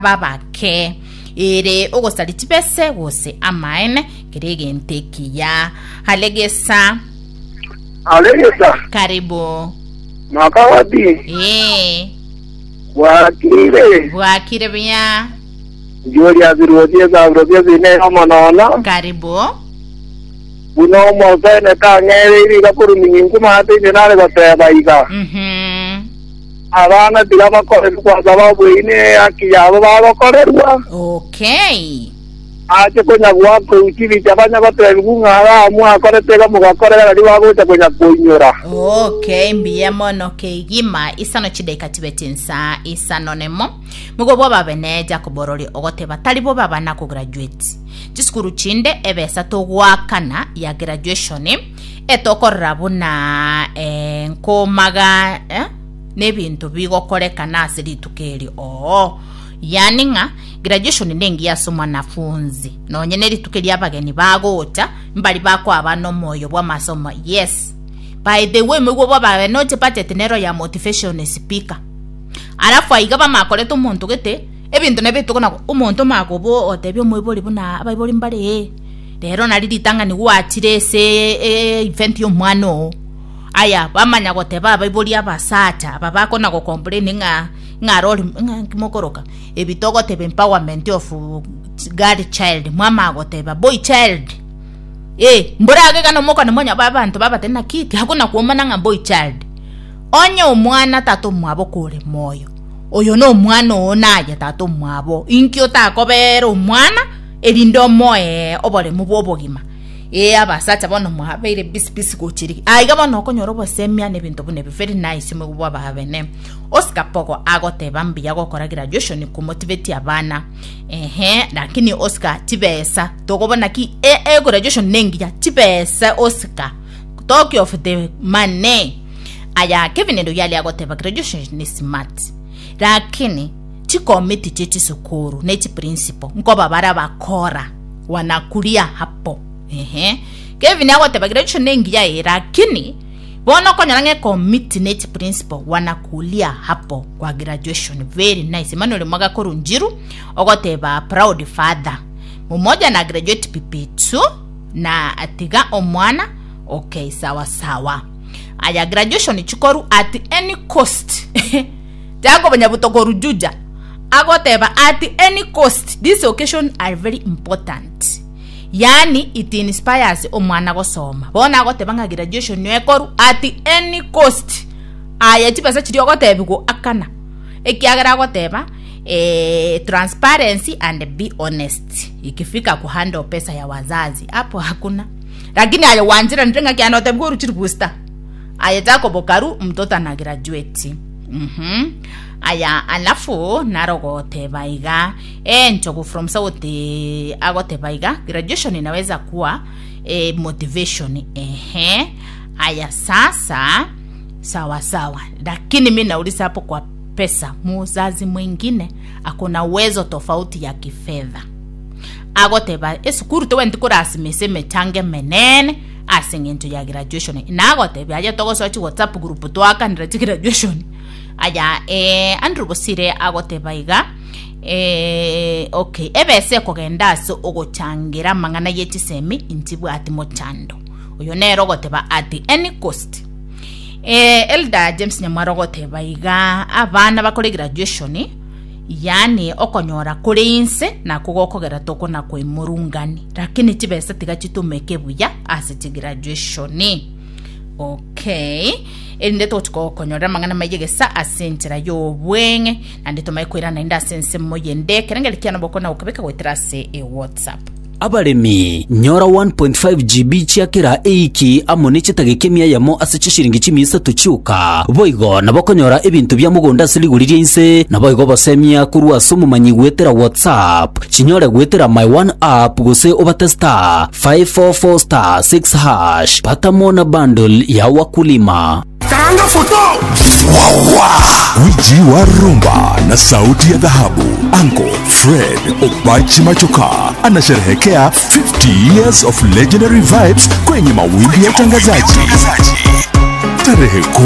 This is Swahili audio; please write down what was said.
babake ere ogosali pese gose amaine kirege ntekia halegesa karibu makawadi wakire bya Julia Birodia Zabrodia Zine Manona karibu Buno Mosa Netangeri Kapuru Minkumate General Bataiga Avana Dilama Kore kwa sababu ine akiyaba bakorerwa okay aje kwenye wako uchivi chabanya batwengunga amua koretega mugakorera ari wagocha kwenye kunyora okay mbiye mono keigima isano chideka tibetinsa isano nemo mugobo babeneja kuborori ogote batali bo babana ku graduate jiskuru chinde ebesa to gwakana ya graduation etokorra buna nkomaga nebintu bigokoreka nasiri tukeri yani nga graduation nengi yasomwa nafunzi nonye neri tukeri abageni bagota mbali bako abano moyo bwa masomo yes by the way mwe gwo babe note budget nero ya motivation speaker alafu aigaba makoleto umuntu gete ebintu nebitu kona umuntu magobo otebyo mwiboli buna abayiboli mbale rero nali ditanga ni gwachirese event yo mwano aya bamanya goteba abayiboli abasata babako nako complain nga role ngimokoroka ebitogo tebe empowerment of girl child mama goteba boy child mburage kana moka no monya babantu babatena kiti hakuna kuomana nga boy child onye omwana tato mwabo kule moyo oyo no mwana onaye tato mwabo inkyo takobera omwana elindo moye obole mubobogima abasata bono mwabeire bisibisi kuchiri aiga bono okonyoro bosemya nebintu bune very nice mu bwa babene Oscar Poko agoteba mbiya gokora graduation ku motivate abana lakini Oscar tibesa togobona ki graduation nengiya tibesa Oscar talk of the money aya Kevin ndo yali agoteba graduation ni smart lakini chikomiti chichi sukuru neti principal nkoba bara bakora wanakulia hapo Kevin agoteba graduation nengiya lakini bono konyarange committee net principal wanakulia hapo kwa graduation very nice Emmanuel Mwagakuru Njiru ogoteba proud father mmoja na graduate PP2 na atiga omwana okay sawa aya graduation chikoru at any cost jago banyabutokoru juja agoteba at any cost this occasion are very important yani it inspires omwana gosoma bona goteba nga graduation nyekoru at any cost aya chipesa chiri ogotebiko akana ekiagera goteba transparency and be honest ikifika ku handle pesa ya wazazi hapo hakuna lakini aya wanjira ndenga kiano tebiko ruchiri booster aya tako bokaru mtoto na graduate aya alafu narogote baiga nchogu from south agote baiga graduation inaweza kuwa motivation aya sasa sawa lakini mimi nauliza hapo kwa pesa muzazi mwingine akona uwezo tofauti ya kifedha agote ba esukuru to wendi kurasime mechange menene asingento ya graduation na agote bya togo so chi WhatsApp group to akanira graduation aya Andrew Bosire agote baiga okay ebese kogenda so ogochangira mangana yeti semi intibu ati mochando uyo nero goteba at any cost Elda James Nyamwaro goteba iga abana bakore graduation yani okonyora kuri inse na kugokogera toko na kwimurungani lakini tibese tigachitumeke buya asiti graduation okay ndeto tukokonyora mangana mayegesa asentira yo bwenge andito mayikwira na inda sense moyende kerengeli kyana bokona ukabeka wetrase WhatsApp abaremi nyora 1.5 GB chiakira eiki amone chitagekemia yamo asichishiringi chimisa tuchuka boigo nabokonyora ebintu bya mugonda siliguririe inse naboigo basemia kurwa sumu manyi gwetera WhatsApp chinyore gwetera my one app gose obatesta 544*6# pata mona bundle ya wakulima Karanga foto wiji wa rumba na sauti ya dhahabu Uncle Fred Obachi Machoka anasherehekea 50 years of legendary vibes kwenye mawimbi ya utangazaji tarehe